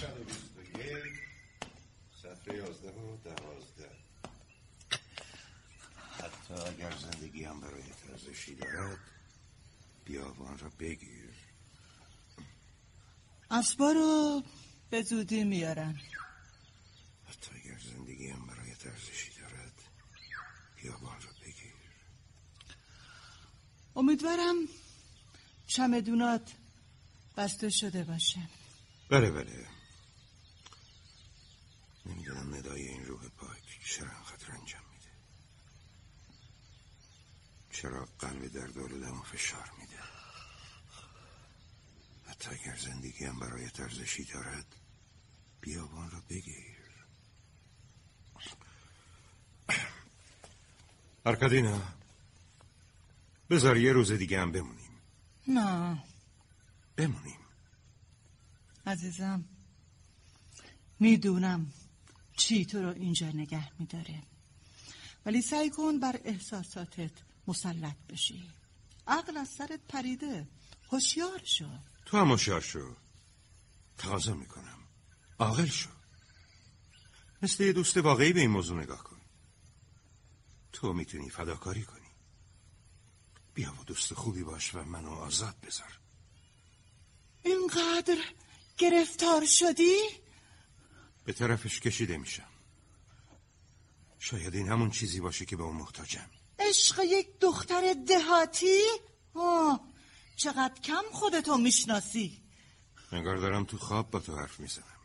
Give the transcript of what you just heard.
121 صفحه 11 و 12. حتی اگر زندگی هم برای ارزشی دارد بیابان را بگیر. اسبا رو به زودی میارن. حتی اگر زندگی هم برای ارزشی دارد بیابان را بگیر. امیدوارم چمدونات بسته شده باشه. بله. نمیدونم ندای این روح پاک چرا انقدر انجام میده. چرا قلب در دولدم فشار میده. حتی اگر زندگی هم برای ارزشی دارد بیابان را بگیر. آرکادینا بذار یه روز دیگه هم بمونیم. نه بمونیم عزیزم. میدونم چی تو رو اینجا نگه میداره، ولی سعی کن بر احساساتت مسلط بشی. عقل از سرت پریده. هوشیار شو. تو هم هوشیار شو. تقاضا میکنم عاقل شو. مثل یه دوست واقعی به این موضوع نگاه کن. تو میتونی فداکاری کنی. بیا و دوست خوبی باش و منو آزاد بذار. اینقدر گرفتار شدی؟ به طرفش کشیده میشم. شاید این همون چیزی باشه که به اون محتاجم. عشق یک دختر دهاتی؟ چقدر کم خودتو میشناسی. انگار دارم تو خواب با تو حرف میزنم.